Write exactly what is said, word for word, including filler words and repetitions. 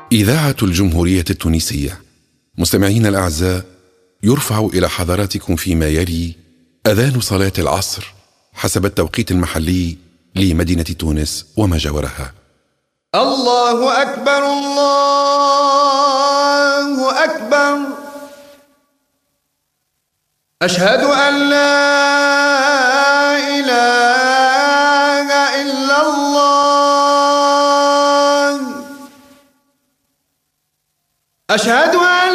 إذاعة الجمهورية التونسية. مستمعينا الأعزاء، يرفع إلى حضراتكم فيما يلي أذان صلاة العصر حسب التوقيت المحلي لمدينة تونس وما جاورها. الله أكبر الله أكبر، أشهد أن لا إله إلا الله، أشهد